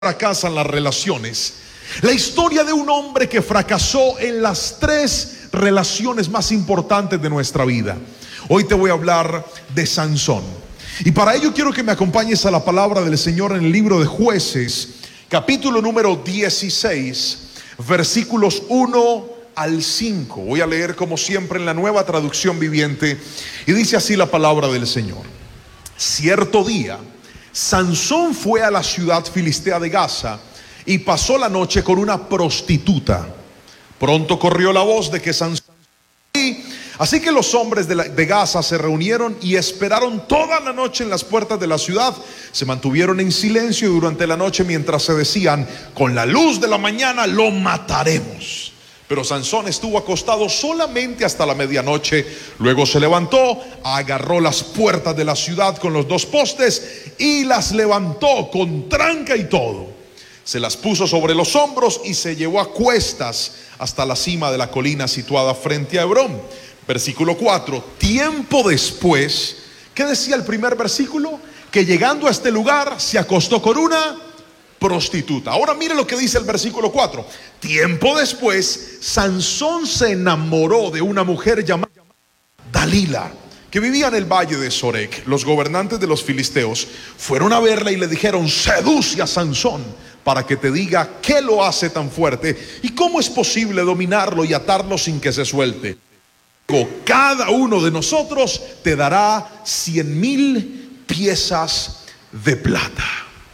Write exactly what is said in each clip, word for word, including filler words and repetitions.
fracasan las relaciones. La historia de un hombre que fracasó en las tres relaciones más importantes de nuestra vida. Hoy te voy a hablar de Sansón. Y para ello quiero que me acompañes a la palabra del Señor en el libro de Jueces, capítulo número dieciséis, versículos uno al cinco. Voy a leer como siempre en la Nueva Traducción Viviente. Y dice así la palabra del Señor. Cierto día, Sansón fue a la ciudad filistea de Gaza y pasó la noche con una prostituta. Pronto corrió la voz de que Sansón... Así que los hombres de, la, de Gaza se reunieron y esperaron toda la noche en las puertas de la ciudad. Se mantuvieron en silencio durante la noche mientras se decían: con la luz de la mañana lo mataremos. Pero Sansón estuvo acostado solamente hasta la medianoche. Luego se levantó, agarró las puertas de la ciudad con los dos postes y las levantó con tranca y todo. Se las puso sobre los hombros y se llevó a cuestas hasta la cima de la colina situada frente a Hebrón. Versículo cuatro. Tiempo después, ¿qué decía el primer versículo? Que llegando a este lugar se acostó con una prostituta. Ahora mire lo que dice el versículo cuatro. Tiempo después, Sansón se enamoró de una mujer llamada Dalila, que vivía en el valle de Sorek. Los gobernantes de los filisteos fueron a verla y le dijeron: seduce a Sansón para que te diga qué lo hace tan fuerte y cómo es posible dominarlo y atarlo sin que se suelte. Cada uno de nosotros te dará cien mil piezas de plata.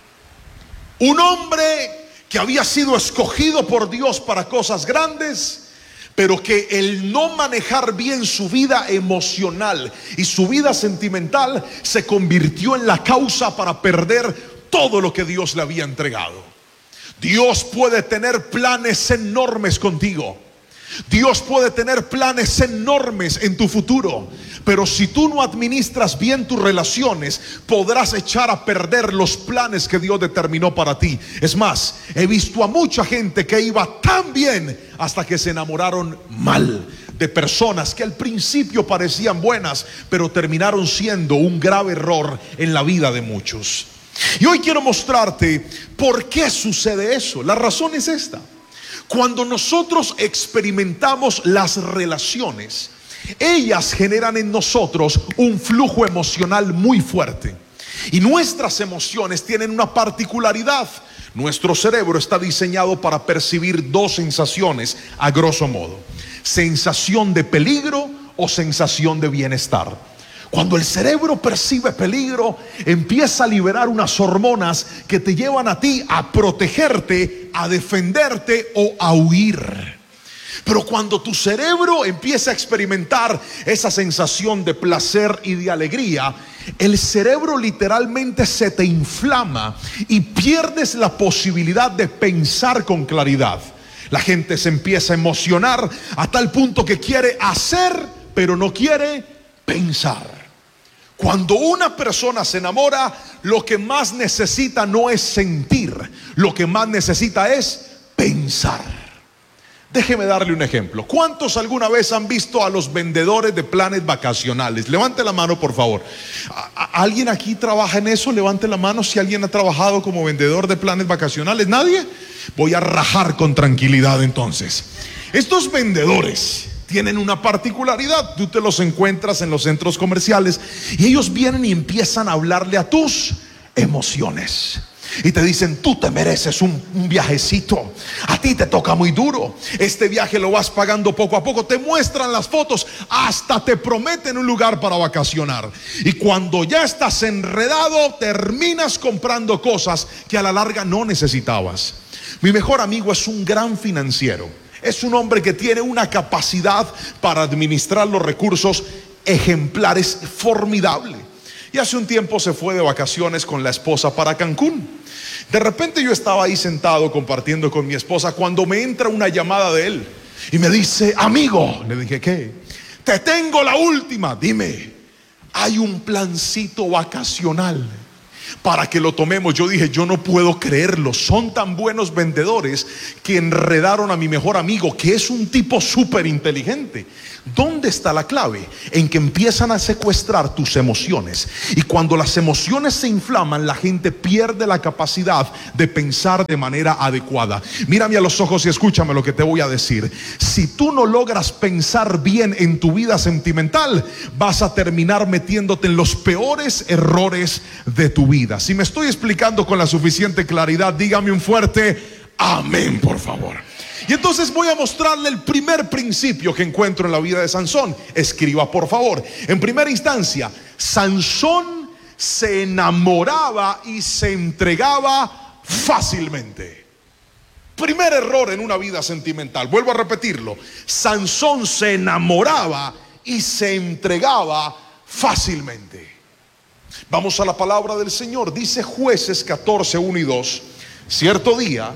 Un hombre que había sido escogido por Dios para cosas grandes, pero que el no manejar bien su vida emocional y su vida sentimental se convirtió en la causa para perder todo lo que Dios le había entregado. Dios puede tener planes enormes contigo. Dios puede tener planes enormes en tu futuro, pero si tú no administras bien tus relaciones, podrás echar a perder los planes que Dios determinó para ti. Es más, he visto a mucha gente que iba tan bien hasta que se enamoraron mal de personas que al principio parecían buenas, pero terminaron siendo un grave error en la vida de muchos. Y hoy quiero mostrarte por qué sucede eso. La razón es esta. Cuando nosotros experimentamos las relaciones, ellas generan en nosotros un flujo emocional muy fuerte. Y nuestras emociones tienen una particularidad. Nuestro cerebro está diseñado para percibir dos sensaciones, a grosso modo: sensación de peligro o sensación de bienestar. Cuando el cerebro percibe peligro, empieza a liberar unas hormonas que te llevan a ti a protegerte, a defenderte o a huir. Pero cuando tu cerebro empieza a experimentar esa sensación de placer y de alegría, el cerebro literalmente se te inflama y pierdes la posibilidad de pensar con claridad. La gente se empieza a emocionar a tal punto que quiere hacer, pero no quiere pensar. Cuando una persona se enamora, lo que más necesita no es sentir, lo que más necesita es pensar. Déjeme darle un ejemplo. ¿Cuántos alguna vez han visto a los vendedores de planes vacacionales? Levante la mano, por favor. ¿Alguien aquí trabaja en eso? Levante la mano si alguien ha trabajado como vendedor de planes vacacionales. ¿Nadie? Voy a rajar con tranquilidad entonces. Estos vendedores tienen una particularidad. Tú te los encuentras en los centros comerciales y ellos vienen y empiezan a hablarle a tus emociones. Y te dicen: tú te mereces un, un viajecito. A ti te toca muy duro. Este viaje lo vas pagando poco a poco. Te muestran las fotos. Hasta te prometen un lugar para vacacionar. Y cuando ya estás enredado, terminas comprando cosas que a la larga no necesitabas. Mi mejor amigo es un gran financiero. Es un hombre que tiene una capacidad para administrar los recursos ejemplares, formidable. Y hace un tiempo se fue de vacaciones con la esposa para Cancún. De repente yo estaba ahí sentado compartiendo con mi esposa cuando me entra una llamada de él y me dice: amigo. Le dije: ¿qué? Te tengo la última. Dime. Hay un plancito vacacional para que lo tomemos. Yo dije, yo no puedo creerlo. Son tan buenos vendedores que enredaron a mi mejor amigo, que es un tipo súper inteligente. ¿Dónde está la clave? En que empiezan a secuestrar tus emociones. Y cuando las emociones se inflaman, la gente pierde la capacidad de pensar de manera adecuada. Mírame a los ojos y escúchame lo que te voy a decir. Si tú no logras pensar bien en tu vida sentimental, vas a terminar metiéndote en los peores errores de tu vida. Si me estoy explicando con la suficiente claridad, dígame un fuerte amén, por favor. Y entonces voy a mostrarle el primer principio que encuentro en la vida de Sansón. Escriba, por favor. En primera instancia, Sansón se enamoraba y se entregaba fácilmente. Primer error en una vida sentimental. Vuelvo a repetirlo. Sansón se enamoraba y se entregaba fácilmente. Vamos a la palabra del Señor. Dice Jueces catorce, uno y dos. Cierto día,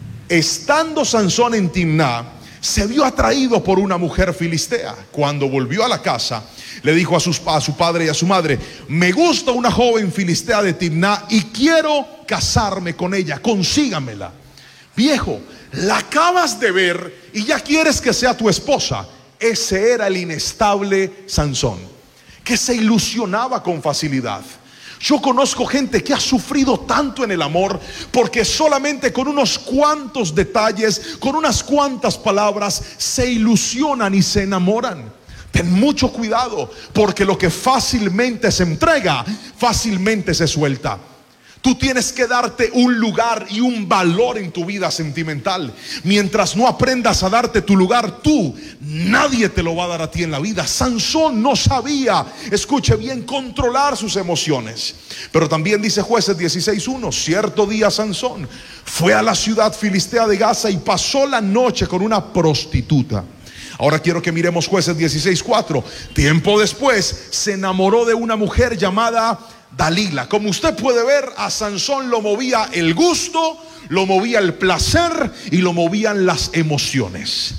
estando Sansón en Timná, se vio atraído por una mujer filistea. Cuando volvió a la casa, le dijo a, sus, a su padre y a su madre: me gusta una joven filistea de Timná y quiero casarme con ella, consígamela. Viejo, la acabas de ver y ya quieres que sea tu esposa. Ese era el inestable Sansón, que se ilusionaba con facilidad. Yo conozco gente que ha sufrido tanto en el amor porque solamente con unos cuantos detalles, con unas cuantas palabras, se ilusionan y se enamoran. Ten mucho cuidado, porque lo que fácilmente se entrega, fácilmente se suelta. Tú tienes que darte un lugar y un valor en tu vida sentimental. Mientras no aprendas a darte tu lugar tú, nadie te lo va a dar a ti en la vida. Sansón no sabía, escuche bien, controlar sus emociones. Pero también dice Jueces dieciséis uno: cierto día Sansón fue a la ciudad filistea de Gaza y pasó la noche con una prostituta. Ahora quiero que miremos Jueces dieciséis cuatro. Tiempo después se enamoró de una mujer llamada Dalila. Como usted puede ver, a Sansón lo movía el gusto, lo movía el placer y lo movían las emociones.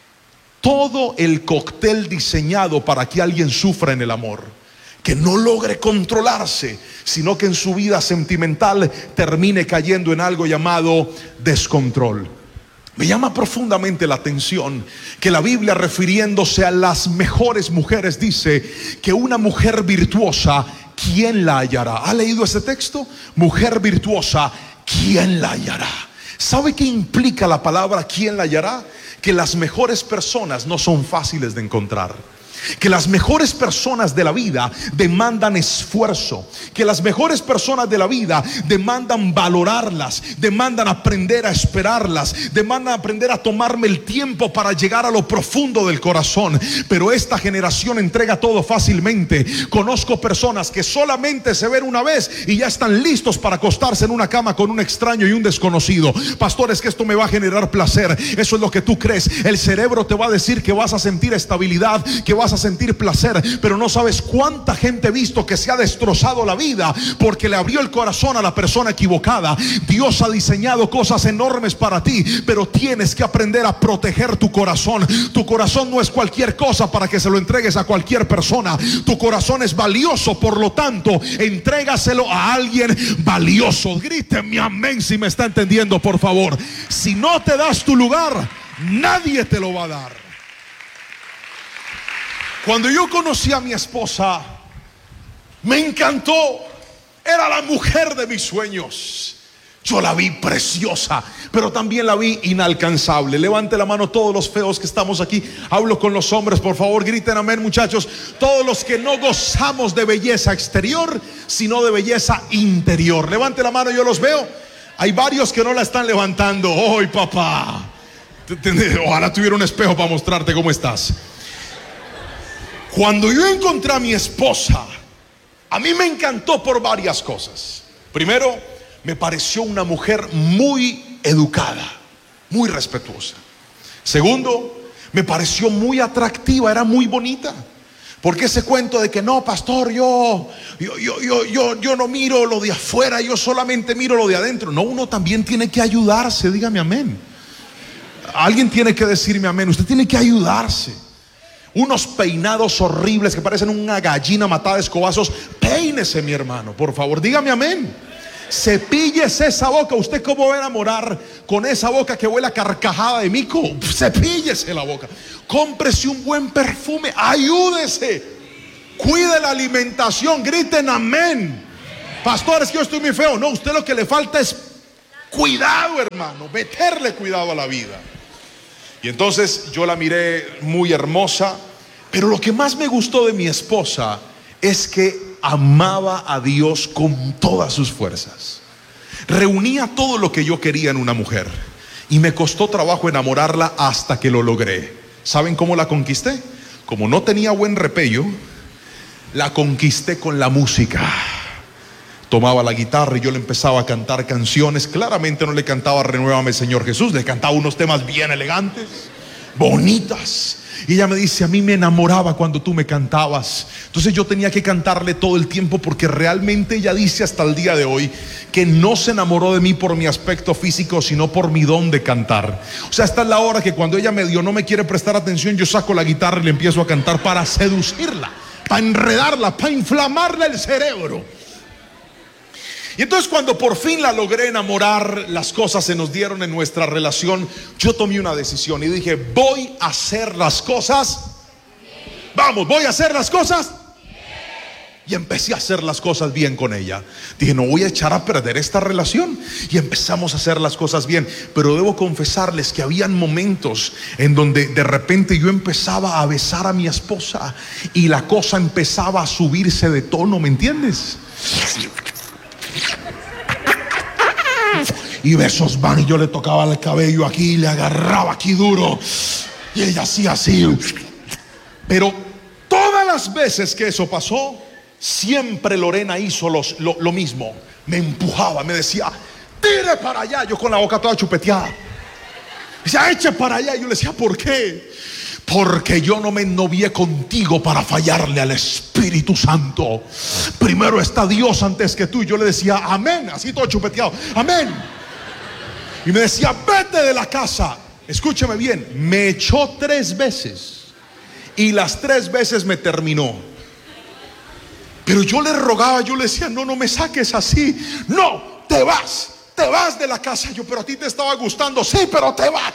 Todo el cóctel diseñado para que alguien sufra en el amor, que no logre controlarse, sino que en su vida sentimental termine cayendo en algo llamado descontrol. Me llama profundamente la atención que la Biblia, refiriéndose a las mejores mujeres, dice que una mujer virtuosa, ¿quién la hallará? ¿Ha leído ese texto? Mujer virtuosa, ¿quién la hallará? ¿Sabe qué implica la palabra ¿quién la hallará? Que las mejores personas no son fáciles de encontrar. Que las mejores personas de la vida demandan esfuerzo. Que las mejores personas de la vida demandan valorarlas, demandan aprender a esperarlas, demandan aprender a tomarme el tiempo para llegar a lo profundo del corazón. Pero esta generación entrega todo fácilmente. Conozco personas que solamente se ven una vez y ya están listos para acostarse en una cama con un extraño y un desconocido. Pastor, es que esto me va a generar placer. Eso es lo que tú crees. El cerebro te va a decir que vas a sentir estabilidad, que vas a sentir placer, pero no sabes cuánta gente he visto que se ha destrozado la vida porque le abrió el corazón a la persona equivocada. Dios ha diseñado cosas enormes para ti, pero tienes que aprender a proteger tu corazón. Tu corazón no es cualquier cosa para que se lo entregues a cualquier persona. Tu corazón es valioso, por lo tanto, entrégaselo a alguien valioso. Gríteme amén si me está entendiendo, por favor. Si no te das tu lugar, nadie te lo va a dar. Cuando yo conocí a mi esposa, me encantó. Era la mujer de mis sueños. Yo la vi preciosa, pero también la vi inalcanzable. Levante la mano todos los feos que estamos aquí. Hablo con los hombres, por favor, griten amén, muchachos. Todos los que no gozamos de belleza exterior, sino de belleza interior. Levante la mano, yo los veo. Hay varios que no la están levantando. ¡Ay, papá! Ojalá tuviera un espejo para mostrarte cómo estás. Cuando yo encontré a mi esposa, a mí me encantó por varias cosas. Primero, me pareció una mujer muy educada, muy respetuosa. Segundo, me pareció muy atractiva, era muy bonita. Porque ese cuento de que no, pastor, yo, yo, yo, yo, yo, yo no miro lo de afuera, yo solamente miro lo de adentro. No, uno también tiene que ayudarse, dígame amén. Alguien tiene que decirme amén, usted tiene que ayudarse. Unos peinados horribles que parecen una gallina matada de escobazos, peínese, mi hermano, por favor, dígame amén. Cepíllese esa boca. ¿Usted cómo va a enamorar con esa boca que huele a carcajada de mico? Cepíllese la boca. Cómprese un buen perfume. Ayúdese. Cuide la alimentación. Griten amén. Pastor, es que yo estoy muy feo. No, usted lo que le falta es cuidado, hermano. Meterle cuidado a la vida. Y entonces yo la miré muy hermosa. Pero lo que más me gustó de mi esposa es que amaba a Dios con todas sus fuerzas. Reunía todo lo que yo quería en una mujer. Y me costó trabajo enamorarla hasta que lo logré. ¿Saben cómo la conquisté? Como no tenía buen repello, la conquisté con la música. Tomaba la guitarra y yo le empezaba a cantar canciones. Claramente no le cantaba Renuévame Señor Jesús, le cantaba unos temas bien elegantes, bonitas. Y ella me dice, a mí me enamoraba cuando tú me cantabas. Entonces yo tenía que cantarle todo el tiempo, porque realmente ella dice hasta el día de hoy que no se enamoró de mí por mi aspecto físico, sino por mi don de cantar. O sea, esta es la hora que cuando ella me dio no me quiere prestar atención, yo saco la guitarra y le empiezo a cantar para seducirla, para enredarla, para inflamarle el cerebro. Y entonces cuando por fin la logré enamorar, las cosas se nos dieron en nuestra relación. Yo tomé una decisión y dije, voy a hacer las cosas bien. Vamos, voy a hacer las cosas bien. Y empecé a hacer las cosas bien con ella. Dije, no voy a echar a perder esta relación. Y empezamos a hacer las cosas bien. Pero debo confesarles que habían momentos en donde de repente yo empezaba a besar a mi esposa y la cosa empezaba a subirse de tono, ¿me entiendes? Y besos van y yo le tocaba el cabello aquí, le agarraba aquí duro y ella hacía así. Pero todas las veces que eso pasó, siempre Lorena hizo los, lo, lo mismo. Me empujaba, me decía, tire para allá. Yo con la boca toda chupeteada, me decía, eche para allá. Y yo le decía, ¿por qué? Porque yo no me ennovié contigo para fallarle al Espíritu Santo. Primero está Dios antes que tú. Y yo le decía, amén, así todo chupeteado, amén. Y me decía, vete de la casa. Escúcheme bien, me echó tres veces y las tres veces me terminó. Pero yo le rogaba, yo le decía, no, no me saques así. No, te vas, te vas de la casa. Yo, pero a ti te estaba gustando. Sí, pero te vas.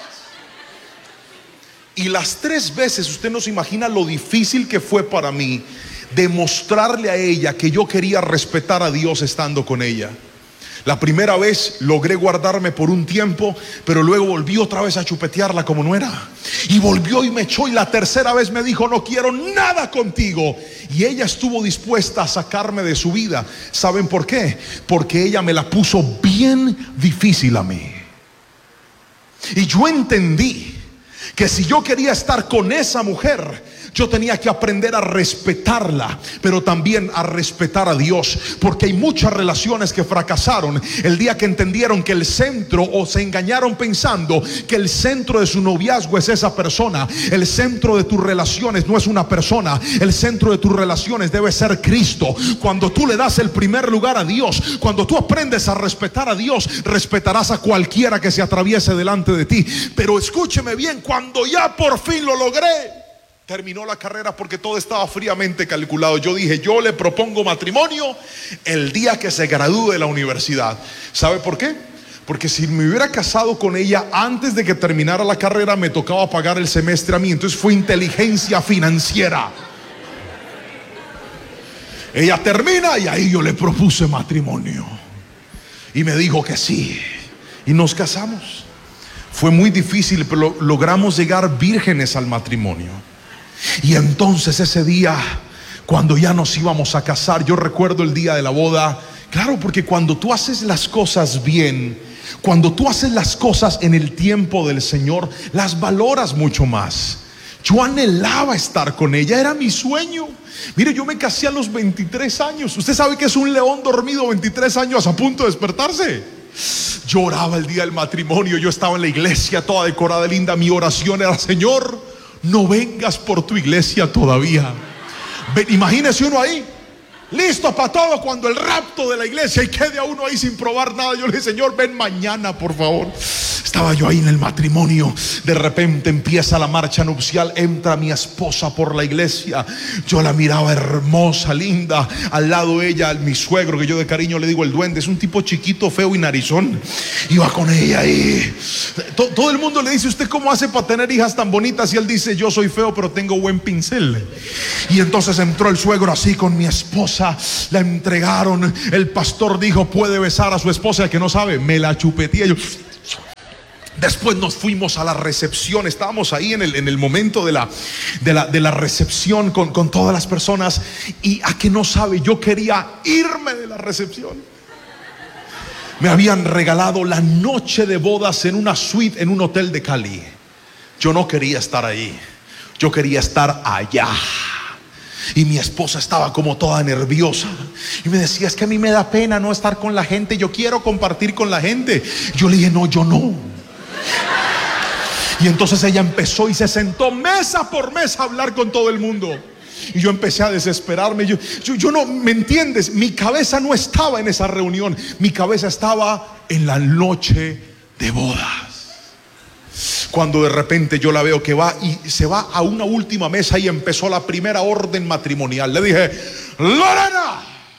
Y las tres veces, usted no se imagina lo difícil que fue para mí demostrarle a ella que yo quería respetar a Dios estando con ella. La primera vez logré guardarme por un tiempo, pero luego volví otra vez a chupetearla como no era. Y volvió y me echó, y la tercera vez me dijo, no quiero nada contigo. Y ella estuvo dispuesta a sacarme de su vida. ¿Saben por qué? Porque ella me la puso bien difícil a mí. Y yo entendí que si yo quería estar con esa mujer, yo tenía que aprender a respetarla, pero también a respetar a Dios. Porque hay muchas relaciones que fracasaron el día que entendieron que el centro, o se engañaron pensando que el centro de su noviazgo es esa persona. El centro de tus relaciones no es una persona. El centro de tus relaciones debe ser Cristo. Cuando tú le das el primer lugar a Dios, cuando tú aprendes a respetar a Dios, respetarás a cualquiera que se atraviese delante de ti. Pero escúcheme bien, cuando ya por fin lo logré, terminó la carrera, porque todo estaba fríamente calculado. Yo dije, yo le propongo matrimonio el día que se gradúe de la universidad. ¿Sabe por qué? Porque si me hubiera casado con ella antes de que terminara la carrera, me tocaba pagar el semestre a mí. Entonces fue inteligencia financiera. Ella termina y ahí yo le propuse matrimonio y me dijo que sí, y nos casamos. Fue muy difícil, pero logramos llegar vírgenes al matrimonio. Y entonces ese día, cuando ya nos íbamos a casar, yo recuerdo el día de la boda. Claro, porque cuando tú haces las cosas bien, cuando tú haces las cosas en el tiempo del Señor, las valoras mucho más. Yo anhelaba estar con ella, era mi sueño. Mire, yo me casé a los veintitrés años. Usted sabe que es un león dormido veintitrés años a punto de despertarse. Lloraba el día del matrimonio. Yo estaba en la iglesia toda decorada, linda. Mi oración era, Señor, no vengas por tu iglesia todavía. Ven, imagínese uno ahí, listo para todo, cuando el rapto de la iglesia, y quede a uno ahí sin probar nada. Yo le dije, Señor, ven mañana, por favor. Estaba yo ahí en el matrimonio. De repente empieza la marcha nupcial. Entra mi esposa por la iglesia. Yo la miraba hermosa, linda. Al lado de ella, mi suegro, que yo de cariño le digo el duende. Es un tipo chiquito, feo y narizón. Iba con ella ahí. Todo el mundo le dice: ¿usted cómo hace para tener hijas tan bonitas? Y él dice: yo soy feo pero tengo buen pincel. Y entonces entró el suegro así con mi esposa. La entregaron. El pastor dijo: puede besar a su esposa. El que no sabe, me la chupeteé yo. Después nos fuimos a la recepción. Estábamos ahí en el, en el momento de la, de la, de la recepción con, con todas las personas. Y a que no sabe, yo quería irme de la recepción. Me habían regalado la noche de bodas en una suite en un hotel de Cali. Yo no quería estar ahí. Yo quería estar allá. Y mi esposa estaba como toda nerviosa y me decía: es que a mí me da pena no estar con la gente. Yo quiero compartir con la gente. Yo le dije: no, yo no. Y entonces ella empezó y se sentó mesa por mesa a hablar con todo el mundo. Y yo empecé a desesperarme. Yo, yo, yo no, ¿me entiendes? Mi cabeza no estaba en esa reunión. Mi cabeza estaba en la noche de bodas. Cuando de repente yo la veo que va y se va a una última mesa y empezó la primera orden matrimonial. Le dije: Lorena,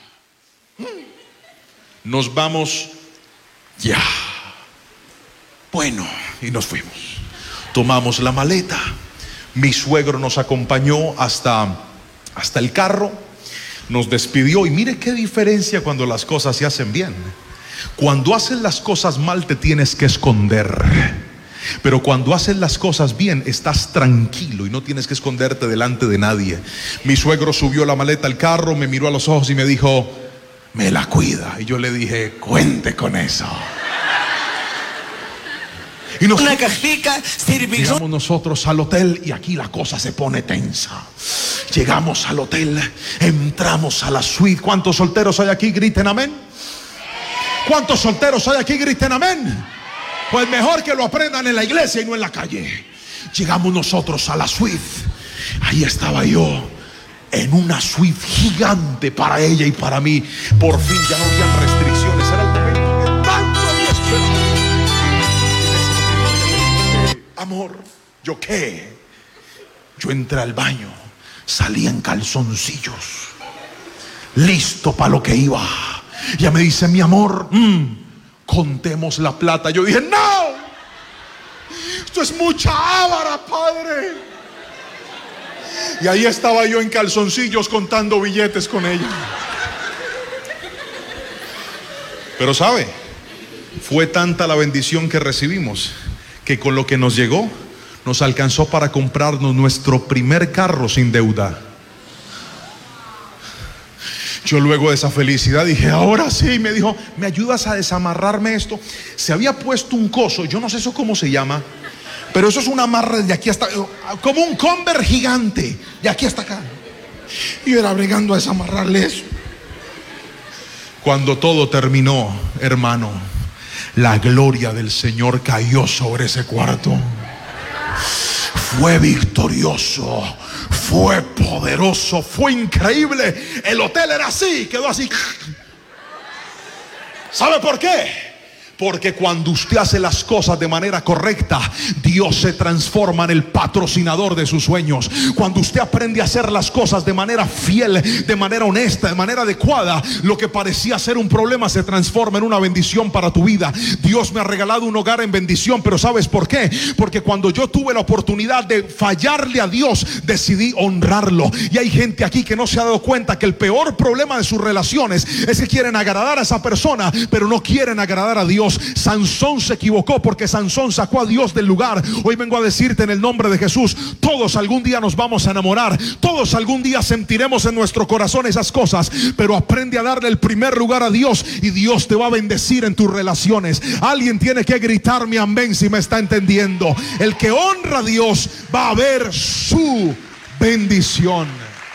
nos vamos ya. Bueno, y nos fuimos. Tomamos la maleta. Mi suegro nos acompañó hasta, hasta el carro. Nos despidió. Y mire qué diferencia cuando las cosas se hacen bien. Cuando haces las cosas mal te tienes que esconder. Pero cuando haces las cosas bien estás tranquilo y no tienes que esconderte delante de nadie. Mi suegro subió la maleta al carro, me miró a los ojos y me dijo: me la cuida. Y yo le dije: cuente con eso. Y nos, una cajica, llegamos nosotros al hotel y aquí la cosa se pone tensa. Llegamos al hotel, entramos a la suite. ¿Cuántos solteros hay aquí? Griten amén. ¿Cuántos solteros hay aquí? Griten amén. Pues mejor que lo aprendan en la iglesia y no en la calle. Llegamos nosotros a la suite. Ahí estaba yo en una suite gigante para ella y para mí. Por fin ya no habían restricciones. Era el momento que tanto había esperado. Amor, ¿yo qué? Yo entré al baño, salí en calzoncillos, listo para lo que iba. Ya me dice: mi amor, mmm, contemos la plata. Yo dije: no, esto es mucha ávara, padre. Y ahí estaba yo en calzoncillos contando billetes con ella. Pero sabe, fue tanta la bendición que recibimos que con lo que nos llegó nos alcanzó para comprarnos nuestro primer carro sin deuda. Yo luego de esa felicidad dije: ahora sí. Me dijo: ¿me ayudas a desamarrarme esto? Se había puesto un coso, yo no sé eso cómo se llama, pero eso es una amarra de aquí hasta, como un Converse gigante, de aquí hasta acá. Y yo era bregando a desamarrarle eso. Cuando todo terminó, hermano, la gloria del Señor cayó sobre ese cuarto. Fue victorioso, fue poderoso, fue increíble. El hotel era así, quedó así. ¿Sabe por qué? Porque cuando usted hace las cosas de manera correcta, Dios se transforma en el patrocinador de sus sueños. Cuando usted aprende a hacer las cosas de manera fiel, de manera honesta, de manera adecuada, lo que parecía ser un problema se transforma en una bendición para tu vida. Dios me ha regalado un hogar en bendición, pero ¿sabes por qué? Porque cuando yo tuve la oportunidad de fallarle a Dios, decidí honrarlo. Y hay gente aquí que no se ha dado cuenta que el peor problema de sus relaciones es que quieren agradar a esa persona, pero no quieren agradar a Dios. Sansón se equivocó porque Sansón sacó a Dios del lugar. Hoy vengo a decirte en el nombre de Jesús: todos algún día nos vamos a enamorar, todos algún día sentiremos en nuestro corazón esas cosas, pero aprende a darle el primer lugar a Dios y Dios te va a bendecir en tus relaciones. Alguien tiene que gritarme amén si me está entendiendo. El que honra a Dios va a ver su bendición.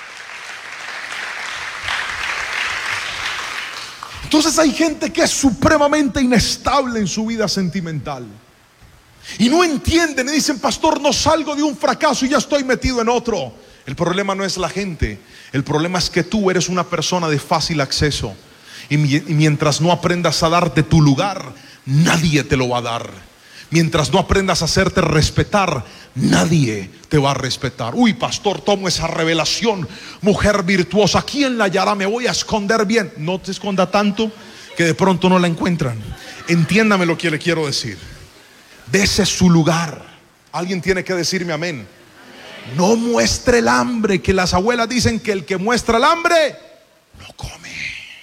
Entonces hay gente que es supremamente inestable en su vida sentimental y no entienden y dicen: pastor, no salgo de un fracaso y ya estoy metido en otro. El problema no es la gente, el problema es que tú eres una persona de fácil acceso y mientras no aprendas a darte tu lugar, nadie te lo va a dar. Mientras no aprendas a hacerte respetar, nadie te va a respetar. Uy, pastor, tomo esa revelación. Mujer virtuosa, ¿quién la hallará? Me voy a esconder bien. No te esconda tanto que de pronto no la encuentran. Entiéndame lo que le quiero decir. Dese su lugar. Alguien tiene que decirme amén. No muestre el hambre, que las abuelas dicen que el que muestra el hambre no come.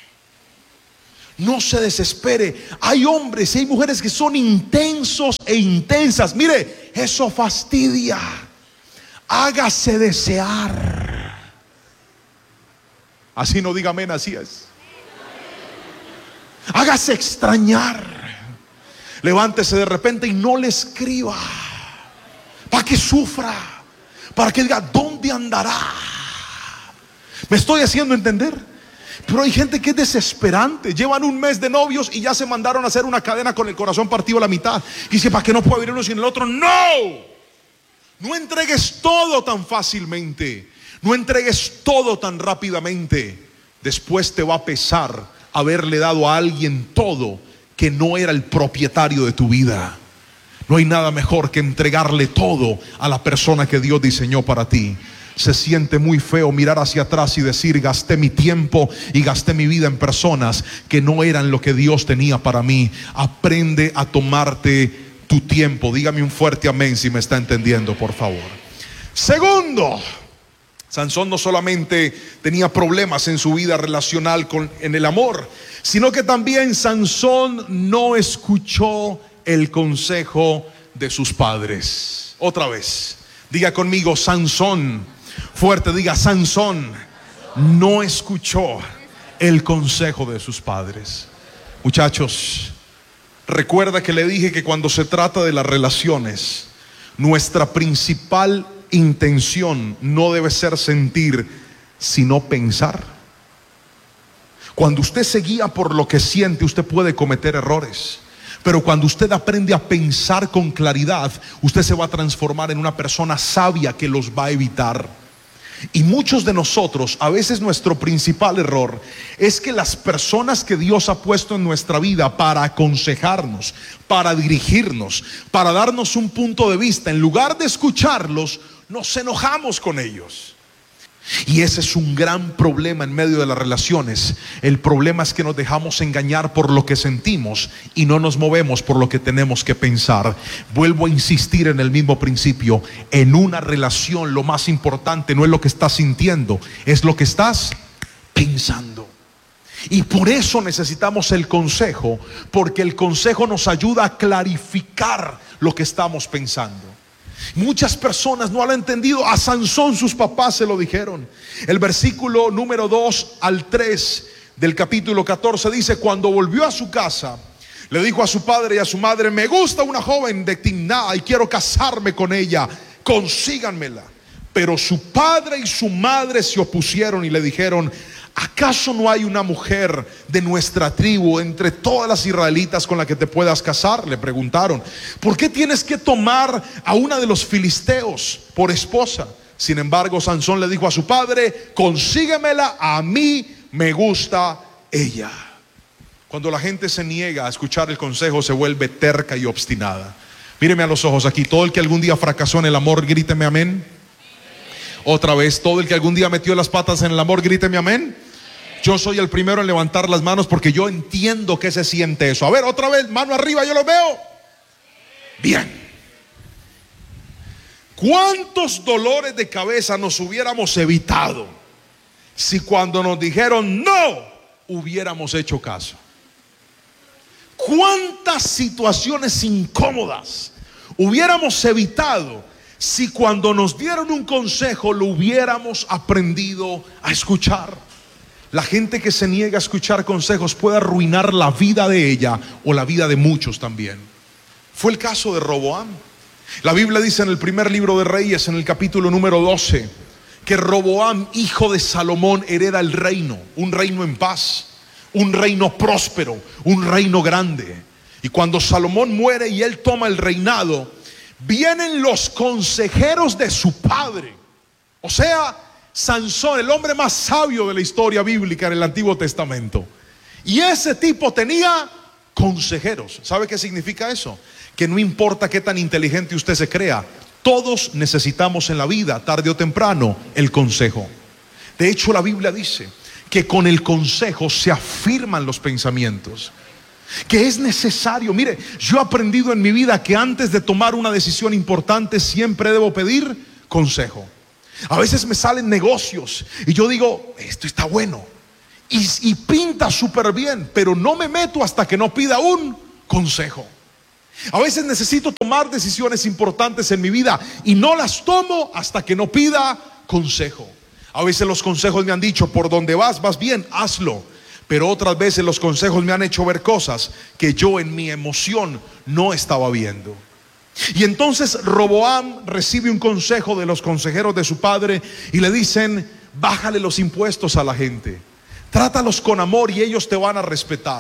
No se desespere. Hay hombres y hay mujeres que son intensos e intensas. Mire, eso fastidia. Hágase desear. Así no diga amén, así es. Hágase extrañar. Levántese de repente y no le escriba, para que sufra, para que diga, ¿dónde andará? ¿Me estoy haciendo entender? Pero hay gente que es desesperante. Llevan un mes de novios y ya se mandaron a hacer una cadena con el corazón partido a la mitad. Y dice, ¿para qué no puedo vivir uno sin el otro? No. No entregues todo tan fácilmente. No entregues todo tan rápidamente. Después te va a pesar haberle dado a alguien todo que no era el propietario de tu vida. No hay nada mejor que entregarle todo a la persona que Dios diseñó para ti. Se siente muy feo mirar hacia atrás y decir, gasté mi tiempo y gasté mi vida en personas que no eran lo que Dios tenía para mí. Aprende a tomarte tu tiempo. Dígame un fuerte amén si me está entendiendo, por favor. Segundo, Sansón no solamente tenía problemas en su vida relacional con, en el amor, sino que también Sansón no escuchó el consejo de sus padres. Otra vez, diga conmigo, Sansón. Fuerte, diga, Sansón no escuchó el consejo de sus padres. Muchachos, recuerda que le dije que cuando se trata de las relaciones, nuestra principal intención no debe ser sentir, sino pensar. Cuando usted se guía por lo que siente, usted puede cometer errores. Pero cuando usted aprende a pensar con claridad, usted se va a transformar en una persona sabia que los va a evitar. Y muchos de nosotros, a veces nuestro principal error es que las personas que Dios ha puesto en nuestra vida para aconsejarnos, para dirigirnos, para darnos un punto de vista, en lugar de escucharlos, nos enojamos con ellos. Y ese es un gran problema en medio de las relaciones. El problema es que nos dejamos engañar por lo que sentimos y no nos movemos por lo que tenemos que pensar. Vuelvo a insistir en el mismo principio. En una relación lo más importante no es lo que estás sintiendo, es lo que estás pensando. Y por eso necesitamos el consejo, porque el consejo nos ayuda a clarificar lo que estamos pensando. Muchas personas no han entendido. A Sansón sus papás se lo dijeron. El versículo número dos al tres del capítulo catorce dice: cuando volvió a su casa, le dijo a su padre y a su madre: me gusta una joven de Timná y quiero casarme con ella, consíganmela. Pero su padre y su madre se opusieron y le dijeron: ¿acaso no hay una mujer de nuestra tribu entre todas las israelitas con la que te puedas casar? Le preguntaron. ¿Por qué tienes que tomar a una de los filisteos por esposa? Sin embargo, Sansón le dijo a su padre: consíguemela, a mí me gusta ella. Cuando la gente se niega a escuchar el consejo, se vuelve terca y obstinada. Míreme a los ojos aquí. Todo el que algún día fracasó en el amor, gríteme amén. Otra vez, todo el que algún día metió las patas en el amor, gríteme amén. Yo soy el primero en levantar las manos porque yo entiendo que se siente eso. A ver, otra vez, mano arriba, yo lo veo. Bien. ¿Cuántos dolores de cabeza nos hubiéramos evitado si cuando nos dijeron no hubiéramos hecho caso? ¿Cuántas situaciones incómodas hubiéramos evitado si cuando nos dieron un consejo lo hubiéramos aprendido a escuchar? La gente que se niega a escuchar consejos puede arruinar la vida de ella o la vida de muchos también. Fue el caso de Roboam. La Biblia dice en el primer libro de Reyes, en el capítulo número doce, que Roboam, hijo de Salomón, hereda el reino, un reino en paz, un reino próspero, un reino grande. Y cuando Salomón muere y él toma el reinado, vienen los consejeros de su padre, o sea, Sansón, el hombre más sabio de la historia bíblica en el Antiguo Testamento. Y ese tipo tenía consejeros. ¿Sabe qué significa eso? que no importa qué tan inteligente usted se crea, todos necesitamos en la vida, tarde o temprano, el consejo. De hecho, la Biblia dice que con el consejo se afirman los pensamientos, que es necesario. Mire, yo he aprendido en mi vida que antes de tomar una decisión importante siempre debo pedir consejo. A veces me salen negocios y yo digo, esto está bueno y, y pinta súper bien, pero no me meto hasta que no pida un consejo. A veces necesito tomar decisiones importantes en mi vida y no las tomo hasta que no pida consejo. A veces los consejos me han dicho, por donde vas, vas bien, hazlo. Pero otras veces los consejos me han hecho ver cosas que yo en mi emoción no estaba viendo. Y entonces Roboam recibe un consejo de los consejeros de su padre y le dicen, bájale los impuestos a la gente, trátalos con amor y ellos te van a respetar.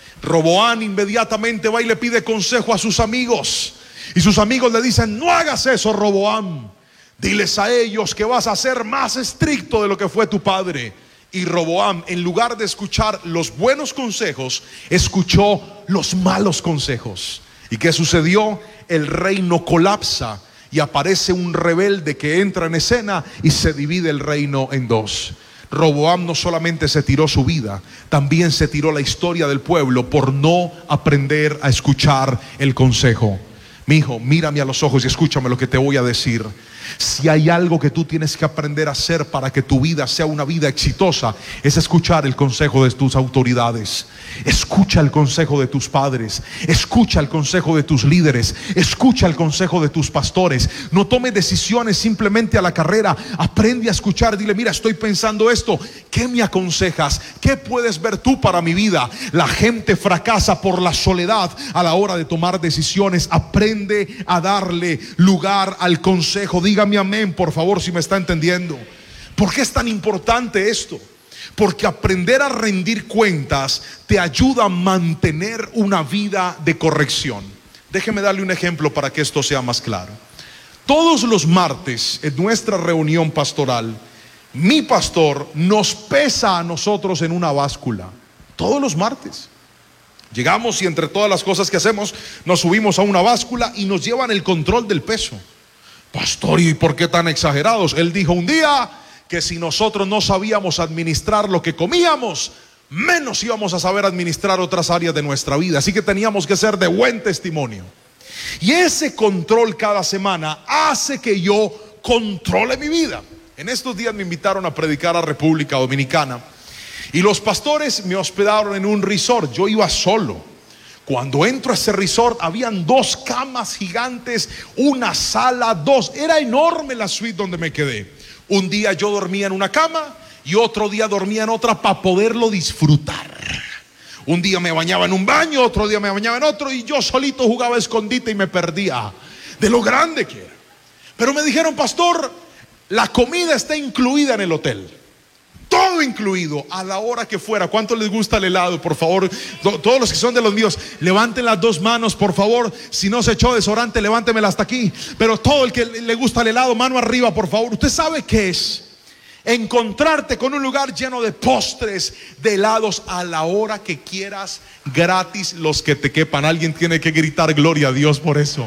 Roboam inmediatamente va y le pide consejo a sus amigos, y sus amigos le dicen, no hagas eso, Roboam, diles a ellos que vas a ser más estricto de lo que fue tu padre. Y Roboam, en lugar de escuchar los buenos consejos, escuchó los malos consejos. ¿Y qué sucedió? El reino colapsa y aparece un rebelde que entra en escena y se divide el reino en dos. Roboam no solamente se tiró su vida, también se tiró la historia del pueblo por no aprender a escuchar el consejo. Mi hijo, mírame a los ojos y escúchame lo que te voy a decir. Si hay algo que tú tienes que aprender a hacer para que tu vida sea una vida exitosa, es escuchar el consejo de tus autoridades. Escucha el consejo de tus padres, escucha el consejo de tus líderes, escucha el consejo de tus pastores. No tomes decisiones simplemente a la carrera. Aprende a escuchar, dile, mira, estoy pensando esto, ¿qué me aconsejas? ¿Qué puedes ver tú para mi vida? La gente fracasa por la soledad a la hora de tomar decisiones. Aprende a darle lugar al consejo. Dígame amén, por favor, si me está entendiendo. ¿Por qué es tan importante esto? Porque aprender a rendir cuentas te ayuda a mantener una vida de corrección. Déjeme darle un ejemplo para que esto sea más claro. Todos los martes en nuestra reunión pastoral, mi pastor nos pesa a nosotros en una báscula. Todos los martes llegamos y entre todas las cosas que hacemos nos subimos a una báscula y nos llevan el control del peso. Pastor, ¿y por qué tan exagerados? Él dijo un día que si nosotros no sabíamos administrar lo que comíamos, menos íbamos a saber administrar otras áreas de nuestra vida. Así que teníamos que ser de buen testimonio. Y ese control cada semana hace que yo controle mi vida. En estos días me invitaron a predicar a República Dominicana y los pastores me hospedaron en un resort. Yo iba solo. Cuando entro a ese resort habían dos camas gigantes, una sala, dos. Era enorme la suite donde me quedé. Un día yo dormía en una cama y otro día dormía en otra para poderlo disfrutar. Un día me bañaba en un baño, otro día me bañaba en otro y yo solito jugaba a escondite y me perdía de lo grande que era. Pero me dijeron, pastor, la comida está incluida en el hotel. Todo incluido, a la hora que fuera. ¿Cuánto les gusta el helado? Por favor, todos los que son de los míos, levanten las dos manos, por favor. Si no se echó desodorante, levántemela hasta aquí. Pero todo el que le gusta el helado, mano arriba, por favor. ¿Usted sabe qué es encontrarte con un lugar lleno de postres, de helados, a la hora que quieras, gratis, los que te quepan? Alguien tiene que gritar gloria a Dios por eso.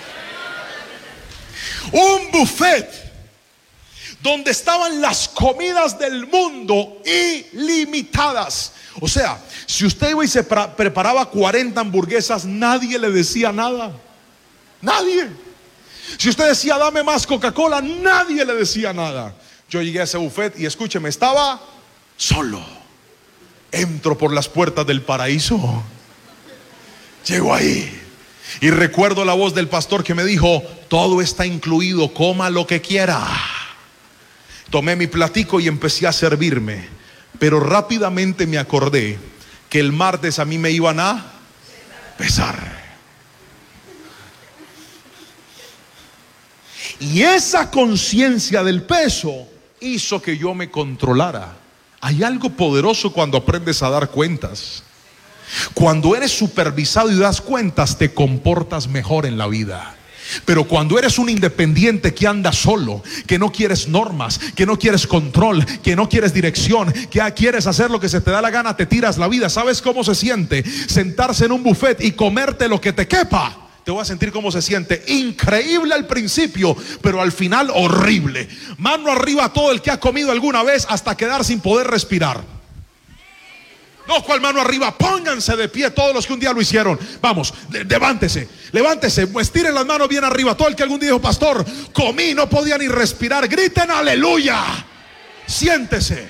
Un buffet donde estaban las comidas del mundo ilimitadas. O sea, si usted iba y se preparaba cuarenta hamburguesas, nadie le decía nada. Nadie. Si usted decía, dame más Coca-Cola, nadie le decía nada. Yo llegué a ese buffet y escúcheme, estaba solo. Entro por las puertas del paraíso. Llego ahí y recuerdo la voz del pastor que me dijo, todo está incluido, coma lo que quiera. Tomé mi platico y empecé a servirme, pero rápidamente me acordé que el martes a mí me iban a pesar. Y esa conciencia del peso hizo que yo me controlara. Hay algo poderoso cuando aprendes a dar cuentas. Cuando eres supervisado y das cuentas, te comportas mejor en la vida. Pero cuando eres un independiente que anda solo, que no quieres normas, que no quieres control, que no quieres dirección, que quieres hacer lo que se te da la gana, te tiras la vida. ¿Sabes cómo se siente sentarse en un buffet y comerte lo que te quepa? te voy a sentir cómo se siente. Increíble al principio, pero al final horrible. Mano arriba a todo el que ha comido alguna vez hasta quedar sin poder respirar. No, ¿cuál mano arriba? Pónganse de pie todos los que un día lo hicieron. Vamos, de, levántese, levántese, estiren las manos bien arriba. Todo el que algún día dijo, pastor, comí, no podía ni respirar. Griten aleluya. Siéntese.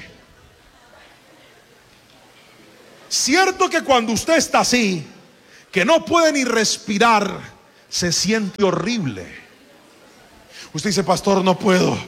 Cierto que cuando usted está así, que no puede ni respirar, se siente horrible. Usted dice, pastor, no puedo.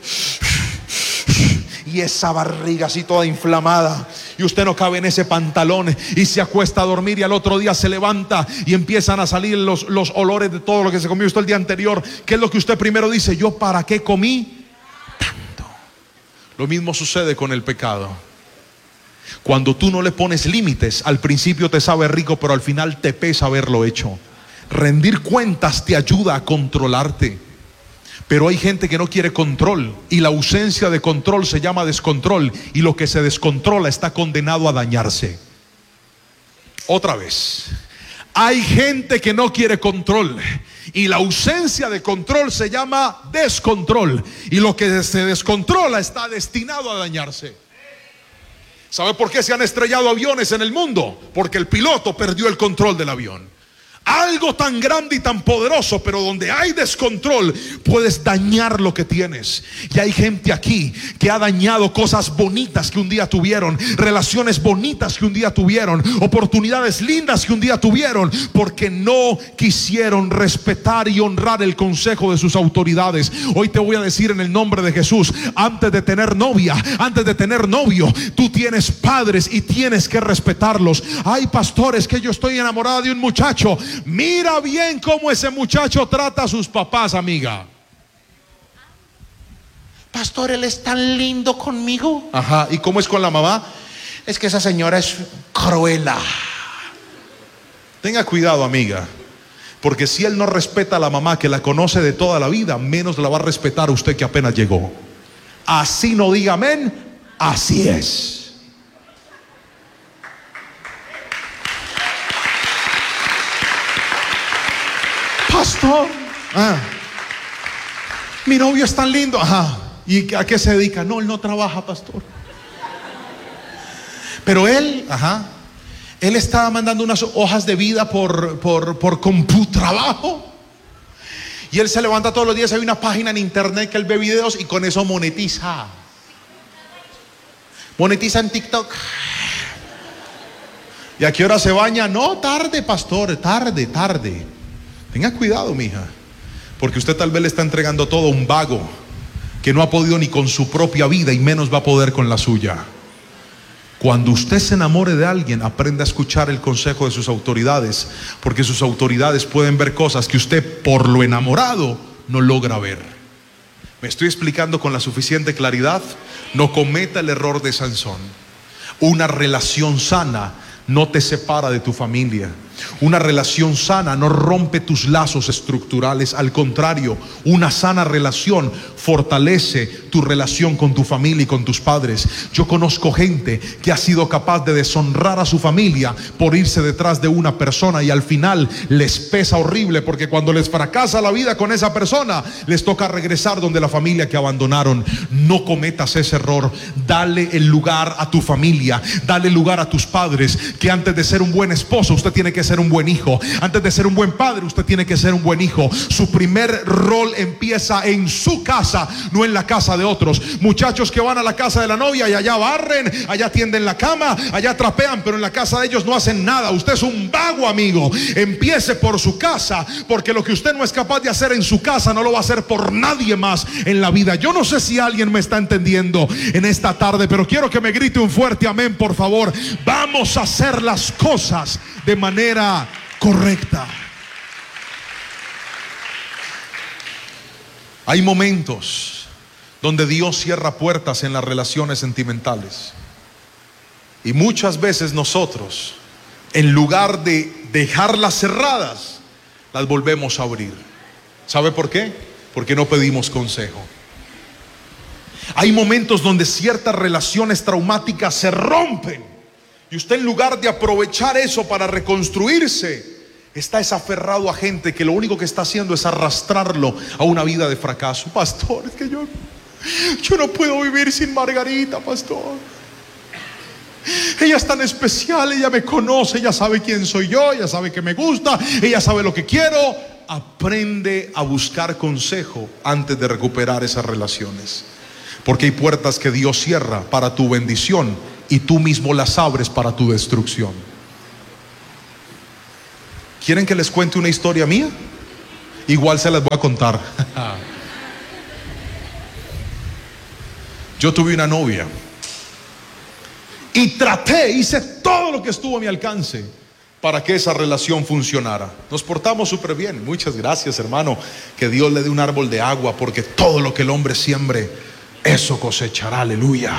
Y esa barriga así toda inflamada, y usted no cabe en ese pantalón, y se acuesta a dormir, y al otro día se levanta y empiezan a salir los, los olores de todo lo que se comió usted el día anterior. ¿Qué es lo que usted primero dice? Yo para qué comí tanto. Lo mismo sucede con el pecado. Cuando tú no le pones límites, al principio te sabe rico, pero al final te pesa haberlo hecho. Rendir cuentas te ayuda a controlarte. Pero hay gente que no quiere control, y la ausencia de control se llama descontrol, y lo que se descontrola está condenado a dañarse. Otra vez, hay gente que no quiere control, y la ausencia de control se llama descontrol, y lo que se descontrola está destinado a dañarse. ¿Sabe por qué se han estrellado aviones en el mundo? Porque el piloto perdió el control del avión. Algo tan grande y tan poderoso, pero donde hay descontrol puedes dañar lo que tienes. Y hay gente aquí que ha dañado cosas bonitas que un día tuvieron, relaciones bonitas que un día tuvieron, oportunidades lindas que un día tuvieron, porque no quisieron respetar y honrar el consejo de sus autoridades. Hoy te voy a decir en el nombre de Jesús, antes de tener novia, antes de tener novio, tú tienes padres y tienes que respetarlos. Hay pastores que yo estoy enamorada de un muchacho. Mira bien cómo ese muchacho trata a sus papás, amiga. Pastor, él es tan lindo conmigo. Ajá, ¿y cómo es con la mamá? Es que esa señora es cruela. Tenga cuidado, amiga, porque si él no respeta a la mamá que la conoce de toda la vida, menos la va a respetar a usted que apenas llegó. Así no diga amén, así es. Pastor, ah, mi novio es tan lindo. Ajá. ¿Y a qué se dedica? No, él no trabaja, pastor. Pero él, ajá, él está mandando unas hojas de vida por, por, por computrabajo. Y él se levanta todos los días, hay una página en internet que él ve videos y con eso monetiza. Monetiza en TikTok. ¿Y a qué hora se baña? No, tarde, pastor, tarde, tarde. Tenga cuidado, mija, porque usted tal vez le está entregando todo a un vago que no ha podido ni con su propia vida y menos va a poder con la suya. Cuando usted se enamore de alguien, aprenda a escuchar el consejo de sus autoridades, porque sus autoridades pueden ver cosas que usted por lo enamorado no logra ver. ¿Me estoy explicando con la suficiente claridad? No cometa el error de Sansón. Una relación sana no te separa de tu familia. Una relación sana no rompe tus lazos estructurales. Al contrario, una sana relación fortalece tu relación con tu familia y con tus padres. Yo conozco gente que ha sido capaz de deshonrar a su familia por irse detrás de una persona, y al final les pesa horrible, porque cuando les fracasa la vida con esa persona, les toca regresar donde la familia que abandonaron. No cometas ese error. Dale el lugar a tu familia, dale lugar a tus padres, que antes de ser un buen esposo, usted tiene que ser un buen hijo. Antes de ser un buen padre, usted tiene que ser un buen hijo. Su primer rol empieza en su casa, no en la casa de otros. Muchachos que van a la casa de la novia y allá barren, allá tienden la cama, allá trapean, pero en la casa de ellos no hacen nada. Usted es un vago, amigo. Empiece por su casa, porque lo que usted no es capaz de hacer en su casa, no lo va a hacer por nadie más en la vida. Yo no sé si alguien me está entendiendo en esta tarde, pero quiero que me grite un fuerte amén, por favor. Vamos a hacer las cosas de manera correcta. Hay momentos donde Dios cierra puertas en las relaciones sentimentales, y muchas veces nosotros, en lugar de dejarlas cerradas, las volvemos a abrir. ¿Sabe por qué? Porque no pedimos consejo. Hay momentos donde ciertas relaciones traumáticas se rompen, y usted, en lugar de aprovechar eso para reconstruirse, está es aferrado a gente que lo único que está haciendo es arrastrarlo a una vida de fracaso. Pastor, es que yo, yo no puedo vivir sin Margarita, pastor. Ella es tan especial, ella me conoce, ella sabe quién soy yo, ella sabe que me gusta, ella sabe lo que quiero. Aprende a buscar consejo antes de recuperar esas relaciones, porque hay puertas que Dios cierra para tu bendición y tú mismo las abres para tu destrucción. ¿Quieren que les cuente una historia mía? Igual se las voy a contar. Yo tuve una novia y traté, hice todo lo que estuvo a mi alcance para que esa relación funcionara. Nos portamos súper bien. Muchas gracias, hermano. Que Dios le dé un árbol de agua, porque todo lo que el hombre siembre, eso cosechará. Aleluya.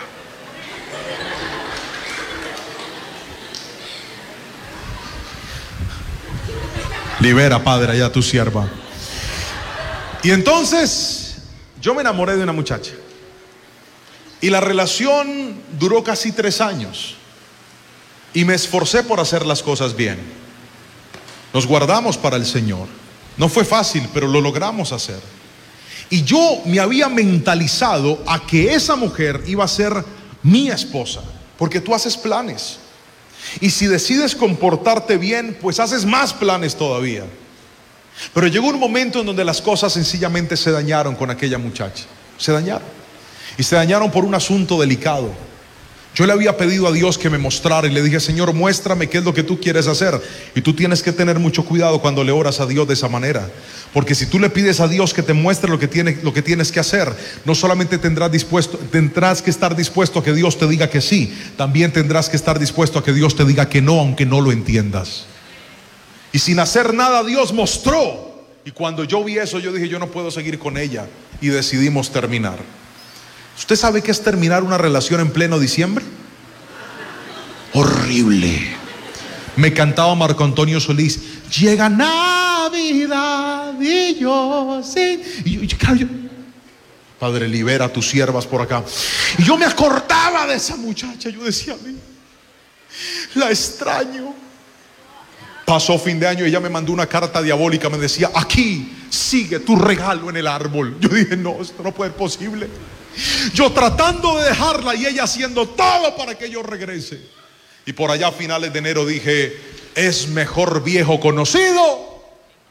Libera, Padre, allá tu sierva. Y entonces yo me enamoré de una muchacha y la relación duró casi tres años y me esforcé por hacer las cosas bien. Nos guardamos para el Señor. No fue fácil, pero lo logramos hacer. Y yo me había mentalizado a que esa mujer iba a ser mi esposa, porque tú haces planes. Y si decides comportarte bien, pues haces más planes todavía. Pero llegó un momento en donde las cosas sencillamente se dañaron con aquella muchacha. Se dañaron. Y se dañaron por un asunto delicado. Yo le había pedido a Dios que me mostrara y le dije: Señor, muéstrame qué es lo que tú quieres hacer. Y tú tienes que tener mucho cuidado cuando le oras a Dios de esa manera, porque si tú le pides a Dios que te muestre lo que, tiene, lo que tienes que hacer, no solamente tendrás, dispuesto, tendrás que estar dispuesto a que Dios te diga que sí, también tendrás que estar dispuesto a que Dios te diga que no, aunque no lo entiendas. Y sin hacer nada, Dios mostró. Y cuando yo vi eso, yo dije: yo no puedo seguir con ella. Y decidimos terminar. ¿Usted sabe qué es terminar una relación en pleno diciembre? Horrible. Me cantaba Marco Antonio Solís: llega Navidad y yo sí. Y yo, yo, Padre, libera a tus siervas por acá. Y yo me acordaba de esa muchacha. Yo decía: a mí, la extraño. Pasó fin de año y ella me mandó una carta diabólica. Me decía: aquí sigue tu regalo en el árbol. Yo dije: no, esto no puede ser posible. Yo tratando de dejarla y ella haciendo todo para que yo regrese. Y por allá a finales de enero dije: es mejor viejo conocido.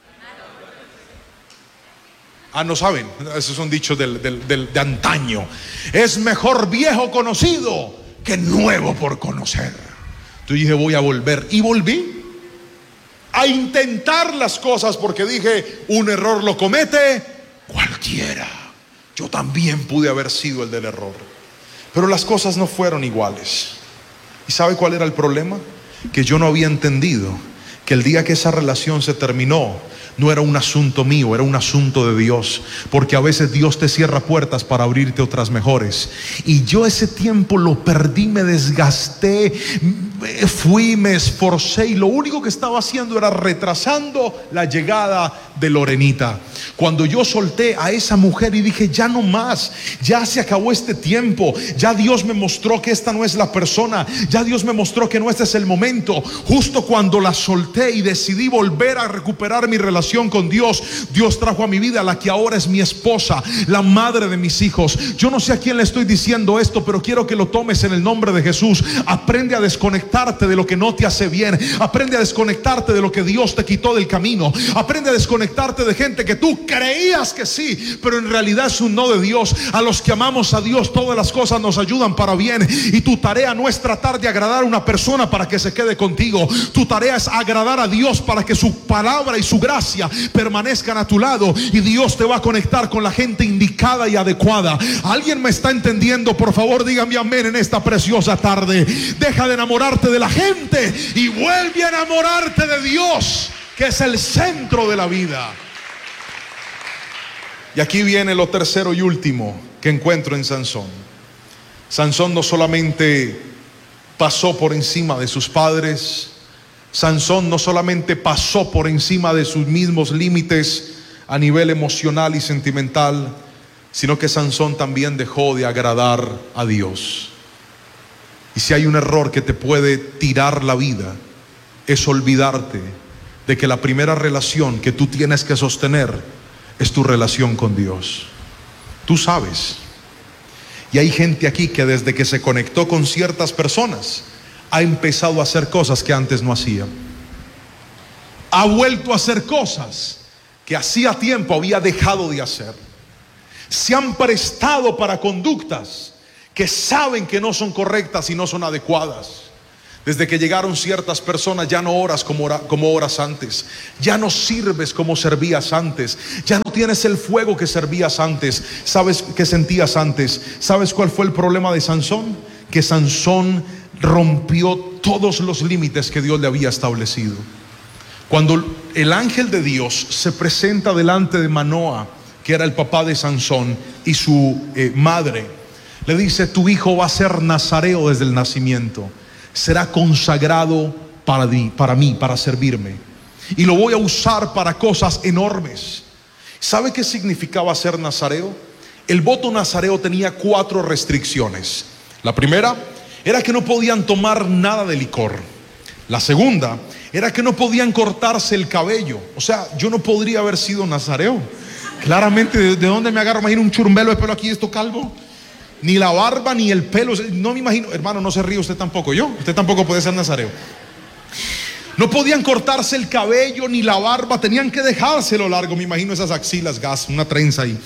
Ah, no saben, esos son dichos del, del, del, de antaño. Es mejor viejo conocido que nuevo por conocer. Entonces dije: voy a volver. Y volví a intentar las cosas, porque dije: un error lo comete cualquiera. Yo también pude haber sido el del error. Pero las cosas no fueron iguales. ¿Y sabe cuál era el problema? Que yo no había entendido que el día que esa relación se terminó, no era un asunto mío, era un asunto de Dios. Porque a veces Dios te cierra puertas para abrirte otras mejores. Y yo ese tiempo lo perdí, me desgasté, fui, me esforcé, y lo único que estaba haciendo era retrasando la llegada de Lorenita. Cuando yo solté a esa mujer y dije: ya no más, ya se acabó este tiempo, ya Dios me mostró que esta no es la persona, ya Dios me mostró que no este es el momento. Justo cuando la solté y decidí volver a recuperar mi relación con Dios, Dios trajo a mi vida a la que ahora es mi esposa, la madre de mis hijos. Yo no sé a quién le estoy diciendo esto, pero quiero que lo tomes en el nombre de Jesús. Aprende a desconectarte de lo que no te hace bien. Aprende a desconectarte de lo que Dios te quitó del camino. Aprende a desconectarte de gente que tú creías que sí, pero en realidad es un no de Dios. A los que amamos a Dios, todas las cosas nos ayudan para bien. Y tu tarea no es tratar de agradar a una persona para que se quede contigo. Tu tarea es agradar a Dios para que su palabra y su gracia permanezcan a tu lado, y Dios te va a conectar con la gente indicada y adecuada. ¿Alguien me está entendiendo? Por favor, dígame amén en esta preciosa tarde. Deja de enamorarte de la gente y vuelve a enamorarte de Dios, que es el centro de la vida. Y aquí viene lo tercero y último que encuentro en Sansón. Sansón no solamente pasó por encima de sus padres, Sansón no solamente pasó por encima de sus mismos límites a nivel emocional y sentimental, sino que Sansón también dejó de agradar a Dios. Y si hay un error que te puede tirar la vida, es olvidarte de que la primera relación que tú tienes que sostener es tu relación con Dios. Tú sabes. Y hay gente aquí que desde que se conectó con ciertas personas ha empezado a hacer cosas que antes no hacía. Ha vuelto a hacer cosas que hacía tiempo había dejado de hacer. Se han prestado para conductas que saben que no son correctas y no son adecuadas. Desde que llegaron ciertas personas ya no oras como, ora, como oras antes, ya no sirves como servías antes, ya no tienes el fuego que servías antes. ¿Sabes qué sentías antes? ¿Sabes cuál fue el problema de Sansón? Que Sansón rompió todos los límites que Dios le había establecido. Cuando el ángel de Dios se presenta delante de Manoa, que era el papá de Sansón, y su eh, madre, le dice: tu hijo va a ser nazareo desde el nacimiento, será consagrado para mí, para mí, para servirme, y lo voy a usar para cosas enormes. ¿Sabe qué significaba ser nazareo? El voto nazareo tenía cuatro restricciones. La primera era que no podían tomar nada de licor. La segunda era que no podían cortarse el cabello. O sea, yo no podría haber sido nazareo. Claramente, ¿de, de dónde me agarro? Imagino un churumbelo de pelo aquí, esto calvo. Ni la barba, ni el pelo. No me imagino. Hermano, no se ríe usted tampoco. Yo, usted tampoco puede ser nazareo. No podían cortarse el cabello ni la barba. Tenían que dejárselo largo. Me imagino esas axilas, gas, una trenza ahí.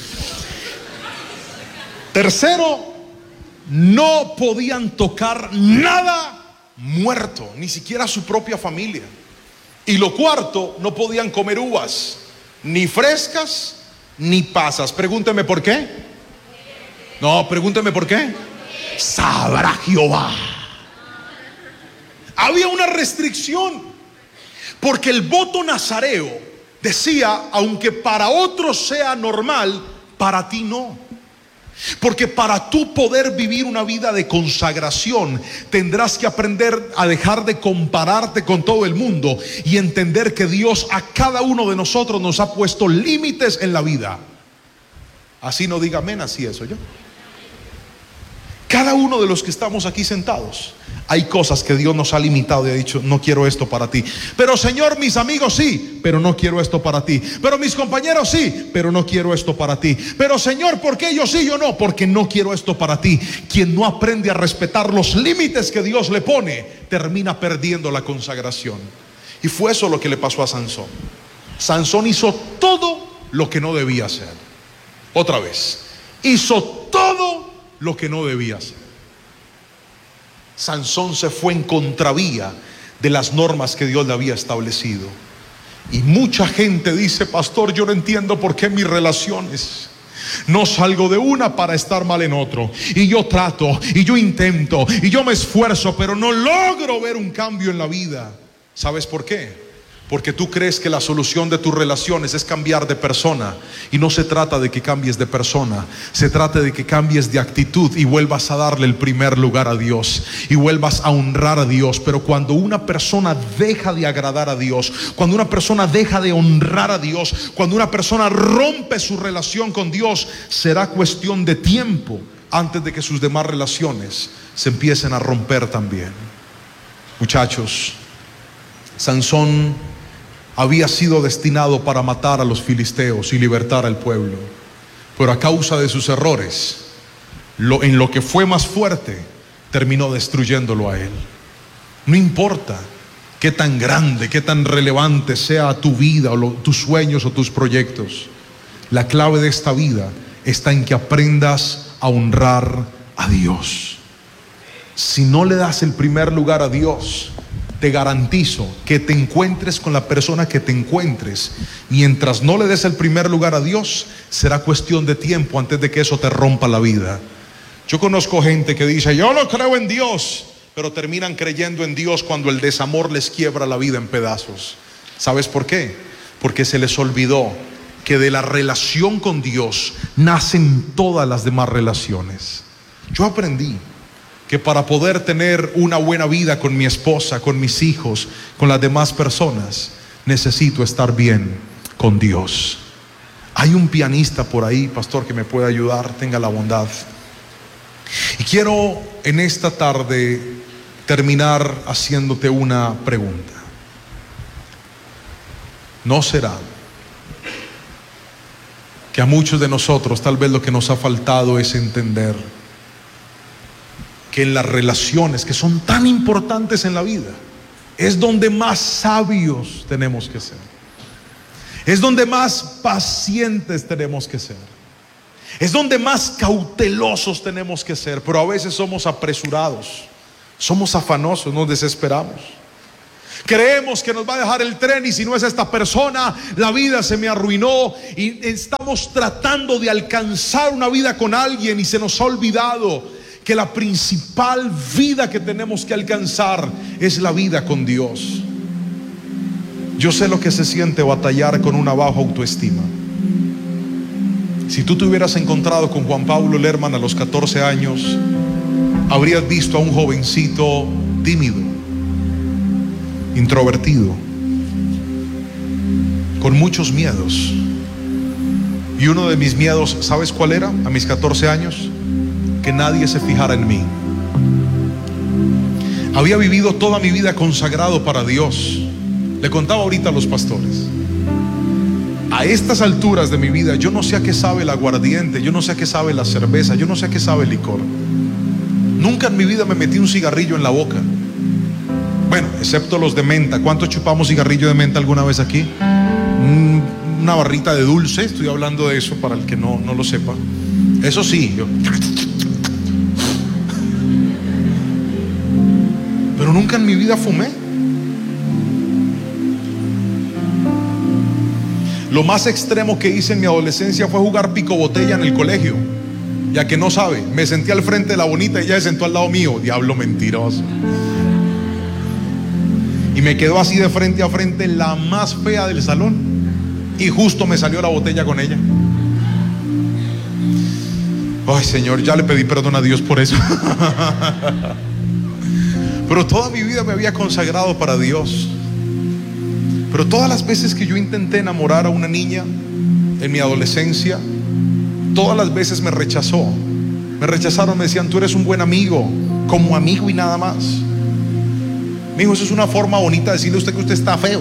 Tercero, no podían tocar nada muerto, ni siquiera su propia familia. Y lo cuarto, no podían comer uvas, ni frescas, ni pasas. Pregúnteme por qué. No, pregúnteme por qué. Sabrá Jehová. Había una restricción, porque el voto nazareo decía: aunque para otros sea normal, para ti no. Porque para tú poder vivir una vida de consagración, tendrás que aprender a dejar de compararte con todo el mundo y entender que Dios a cada uno de nosotros nos ha puesto límites en la vida. Así no diga amén, así eso yo. Cada uno de los que estamos aquí sentados, hay cosas que Dios nos ha limitado y ha dicho: no quiero esto para ti. Pero Señor, mis amigos sí, pero no quiero esto para ti. Pero mis compañeros sí, pero no quiero esto para ti. Pero Señor, ¿por qué yo sí, yo no? Porque no quiero esto para ti. Quien no aprende a respetar los límites que Dios le pone, termina perdiendo la consagración. Y fue eso lo que le pasó a Sansón. Sansón hizo todo lo que no debía hacer. Otra vez, hizo todo lo que no debía hacer. Sansón se fue en contravía de las normas que Dios le había establecido. Y mucha gente dice: pastor, yo no entiendo por qué mis relaciones no salgo de una para estar mal en otro. Y yo trato, y yo intento, y yo me esfuerzo, pero no logro ver un cambio en la vida. ¿Sabes por qué? Porque tú crees que la solución de tus relaciones es cambiar de persona. Y no se trata de que cambies de persona, se trata de que cambies de actitud y vuelvas a darle el primer lugar a Dios y vuelvas a honrar a Dios. Pero cuando una persona deja de agradar a Dios, cuando una persona deja de honrar a Dios, cuando una persona rompe su relación con Dios, será cuestión de tiempo antes de que sus demás relaciones se empiecen a romper también. Muchachos, Sansón había sido destinado para matar a los filisteos y libertar al pueblo, pero a causa de sus errores, lo, en lo que fue más fuerte, terminó destruyéndolo a él. No importa qué tan grande, qué tan relevante sea tu vida o lo, tus sueños o tus proyectos, la clave de esta vida está en que aprendas a honrar a Dios. Si no le das el primer lugar a Dios, te garantizo que te encuentres con la persona que te encuentres, mientras no le des el primer lugar a Dios, será cuestión de tiempo antes de que eso te rompa la vida. Yo conozco gente que dice: yo no creo en Dios, pero terminan creyendo en Dios cuando el desamor les quiebra la vida en pedazos. ¿Sabes por qué? Porque se les olvidó que de la relación con Dios nacen todas las demás relaciones. Yo aprendí que para poder tener una buena vida con mi esposa, con mis hijos, con las demás personas, necesito estar bien con Dios. Hay un pianista por ahí, pastor, que me puede ayudar, tenga la bondad. Y quiero en esta tarde terminar haciéndote una pregunta. ¿No será que a muchos de nosotros tal vez lo que nos ha faltado es entender que en las relaciones que son tan importantes en la vida es donde más sabios tenemos que ser? Es donde más pacientes tenemos que ser. Es donde más cautelosos tenemos que ser. Pero a veces somos apresurados, somos afanosos, nos desesperamos. Creemos que nos va a dejar el tren y si no es esta persona, la vida se me arruinó. Y estamos tratando de alcanzar una vida con alguien y se nos ha olvidado que la principal vida que tenemos que alcanzar es la vida con Dios. Yo sé lo que se siente batallar con una baja autoestima. Si tú te hubieras encontrado con Juan Pablo Lerman a los catorce años, habrías visto a un jovencito tímido, introvertido, con muchos miedos. Y uno de mis miedos, ¿sabes cuál era? A mis catorce años, que nadie se fijara en mí. Había vivido toda mi vida consagrado para Dios. Le contaba ahorita a los pastores, a estas alturas de mi vida yo no sé a qué sabe el aguardiente, yo no sé a qué sabe la cerveza, yo no sé a qué sabe el licor. Nunca en mi vida me metí un cigarrillo en la boca. Bueno, excepto los de menta. ¿Cuántos chupamos cigarrillo de menta alguna vez aquí? Una barrita de dulce, estoy hablando de eso para el que no, no lo sepa. Eso sí, yo... pero nunca en mi vida fumé. Lo más extremo que hice en mi adolescencia fue jugar pico botella en el colegio. Ya que no sabe, me senté al frente de la bonita y ella se sentó al lado mío. Diablo mentiroso. Y me quedó así de frente a frente la más fea del salón. Y justo me salió la botella con ella. Ay, Señor, ya le pedí perdón a Dios por eso. Pero toda mi vida me había consagrado para Dios. Pero todas las veces que yo intenté enamorar a una niña en mi adolescencia, todas las veces me rechazó. Me rechazaron, me decían, tú eres un buen amigo, como amigo y nada más. Me dijo, eso es una forma bonita de decirle a usted que usted está feo.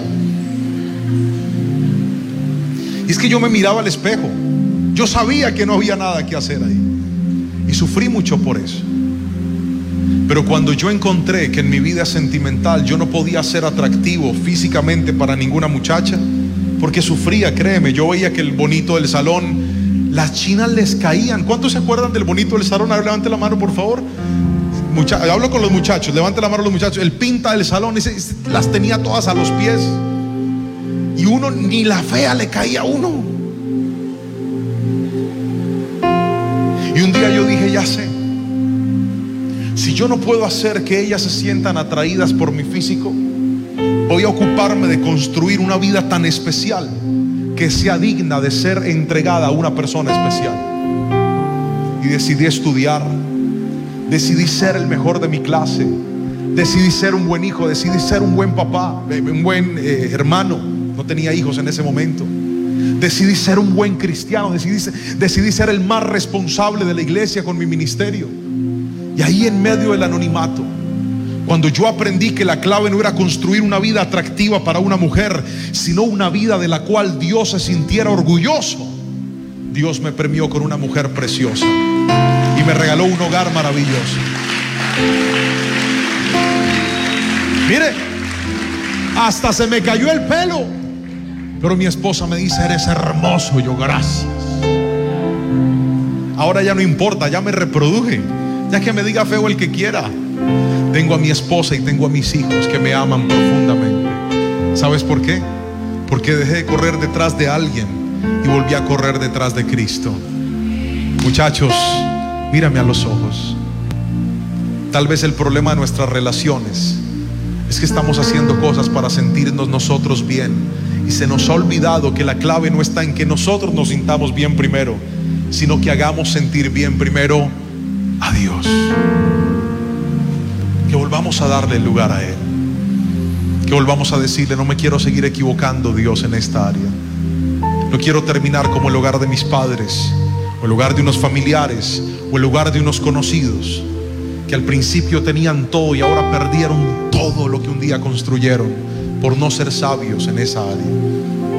Y es que yo me miraba al espejo. Yo sabía que no había nada que hacer ahí. Y sufrí mucho por eso. Pero cuando yo encontré que en mi vida sentimental yo no podía ser atractivo físicamente para ninguna muchacha, porque sufría, créeme, yo veía que el bonito del salón, las chinas les caían. ¿Cuántos se acuerdan del bonito del salón? A ver, levante la mano por favor. Mucha, hablo con los muchachos, levante la mano los muchachos. El pinta del salón, ese, ese, las tenía todas a los pies. Y uno, ni la fea le caía a uno. Y un día yo dije, ya sé, si yo no puedo hacer que ellas se sientan atraídas por mi físico, voy a ocuparme de construir una vida tan especial que sea digna de ser entregada a una persona especial. Y decidí estudiar, decidí ser el mejor de mi clase, decidí ser un buen hijo, decidí ser un buen papá, un buen eh, hermano. No tenía hijos en ese momento. Decidí ser un buen cristiano, decidí, decidí ser el más responsable de la iglesia con mi ministerio. Y ahí en medio del anonimato, cuando yo aprendí que la clave no era construir una vida atractiva para una mujer, sino una vida de la cual Dios se sintiera orgulloso, Dios me premió con una mujer preciosa y me regaló un hogar maravilloso. Mire, hasta se me cayó el pelo, pero mi esposa me dice, eres hermoso. Yo, gracias. Ahora ya no importa, ya me reproduje. Ya que me diga feo el que quiera. Tengo a mi esposa y tengo a mis hijos que me aman profundamente. ¿Sabes por qué? Porque dejé de correr detrás de alguien y volví a correr detrás de Cristo. Muchachos, mírame a los ojos. Tal vez el problema de nuestras relaciones es que estamos haciendo cosas para sentirnos nosotros bien, y se nos ha olvidado que la clave no está en que nosotros nos sintamos bien primero, sino que hagamos sentir bien primero a Dios. Que volvamos a darle el lugar a Él. Que volvamos a decirle, no me quiero seguir equivocando, Dios, en esta área. No quiero terminar como el hogar de mis padres, o el hogar de unos familiares, o el hogar de unos conocidos, que al principio tenían todo y ahora perdieron todo lo que un día construyeron por no ser sabios en esa área.